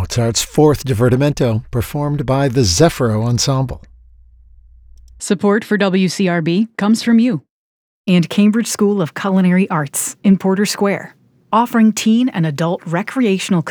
Mozart's Fourth Divertimento, performed by the Zeffiro Ensemble. Support for WCRB comes from you and Cambridge School of Culinary Arts in Porter Square, offering teen and adult recreational